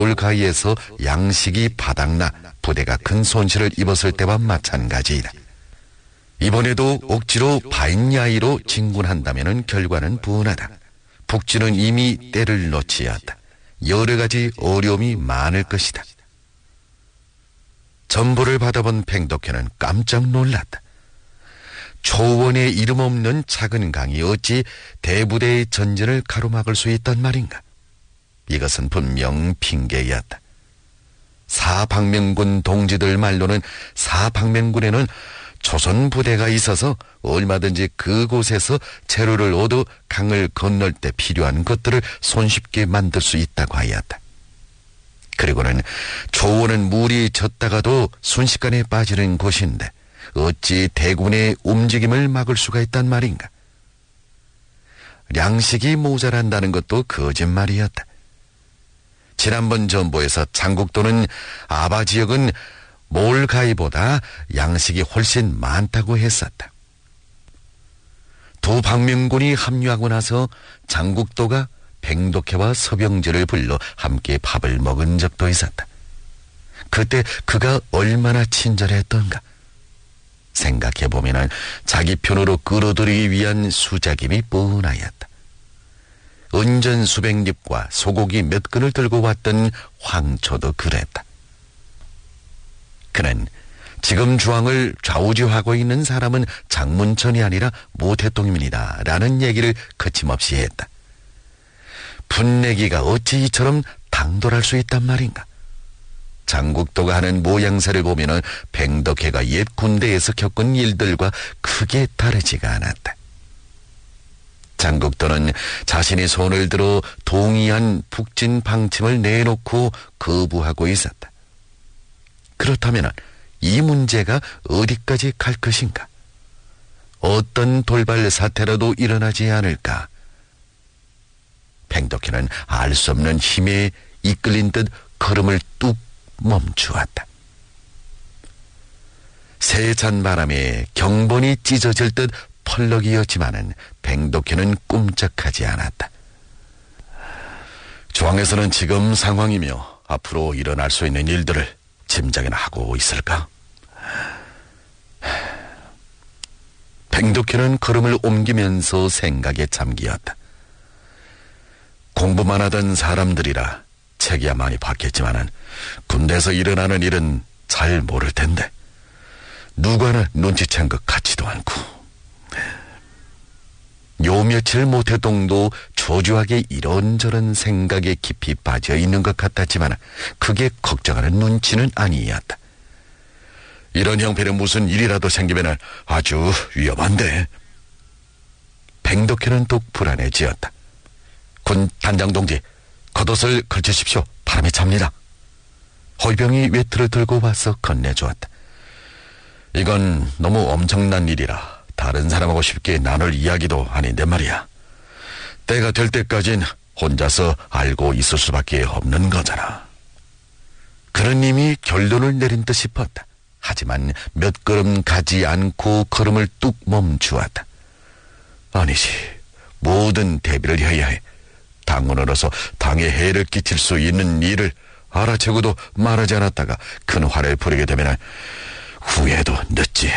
올가이에서 양식이 바닥나 부대가 큰 손실을 입었을 때와 마찬가지이다. 이번에도 억지로 바인야이로 진군한다면 결과는 분하다. 북진은 이미 때를 놓치었다. 여러 가지 어려움이 많을 것이다. 전보를 받아본 팽덕회는 깜짝 놀랐다. 초원에 이름 없는 작은 강이 어찌 대부대의 전진을 가로막을 수 있단 말인가? 이것은 분명 핑계였다. 사방면군 동지들 말로는 사방면군에는 조선 부대가 있어서 얼마든지 그곳에서 재료를 얻어 강을 건널 때 필요한 것들을 손쉽게 만들 수 있다고 하였다. 그리고는 초원은 물이 젖다가도 순식간에 빠지는 곳인데 어찌 대군의 움직임을 막을 수가 있단 말인가?粮식이 모자란다는 것도 거짓말이었다. 지난번 전보에서 장국도는 아바 지역은 몰가이보다 양식이 훨씬 많다고 했었다. 두 방면군이 합류하고 나서 장국도가 팽독회와 서병지를 불러 함께 밥을 먹은 적도 있었다. 그때 그가 얼마나 친절했던가. 생각해보면 자기 편으로 끌어들이기 위한 수작임이 뻔하였다. 은전 수백 립과 소고기 몇 근을 들고 왔던 황초도 그랬다. 그는 지금 중앙을 좌우지하고 있는 사람은 장문천이 아니라 모태동입니다 라는 얘기를 거침없이 했다. 분내기가 어찌 이처럼 당돌할 수 있단 말인가? 장국도가 하는 모양새를 보면 팽덕회가 옛 군대에서 겪은 일들과 크게 다르지가 않았다. 장국도는 자신이 손을 들어 동의한 북진 방침을 내놓고 거부하고 있었다. 그렇다면 이 문제가 어디까지 갈 것인가? 어떤 돌발 사태라도 일어나지 않을까? 팽덕회는 알 수 없는 힘에 이끌린 듯 걸음을 뚝 멈추었다. 세찬 바람에 경본이 찢어질 듯 펄럭이었지만은 팽덕회는 꿈쩍하지 않았다. 중앙에서는 지금 상황이며 앞으로 일어날 수 있는 일들을 짐작이나 하고 있을까? 팽덕회는 걸음을 옮기면서 생각에 잠기었다. 공부만 하던 사람들이라 책이야 많이 봤겠지만은 군대에서 일어나는 일은 잘 모를 텐데 누구나 눈치챈 것 같지도 않고 요 며칠 모태동도 초조하게 이런저런 생각에 깊이 빠져 있는 것 같았지만 크게 걱정하는 눈치는 아니었다. 이런 형편에 무슨 일이라도 생기면 아주 위험한데. 팽덕회는 또 불안해지었다. 군 단장 동지, 겉옷을 걸치십시오. 바람이 찹니다. 호위병이 외투를 들고 와서 건네주었다. 이건 너무 엄청난 일이라 다른 사람하고 쉽게 나눌 이야기도 아닌데 말이야. 때가 될 때까진 혼자서 알고 있을 수밖에 없는 거잖아. 그런 이미 결론을 내린 듯 싶었다. 하지만 몇 걸음 가지 않고 걸음을 뚝 멈추었다. 아니지, 모든 대비를 해야 해. 당원으로서 당에 해를 끼칠 수 있는 일을 알아채고도 말하지 않았다가 큰 화를 부리게 되면 후회도 늦지.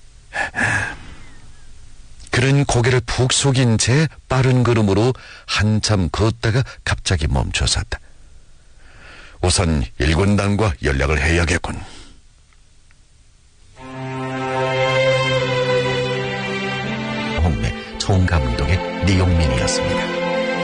그는 고개를 푹 숙인 채 빠른 걸음으로 한참 걷다가 갑자기 멈춰섰다. 우선 1군단과 연락을 해야겠군. 홍매 총감독의 리용민이었습니다.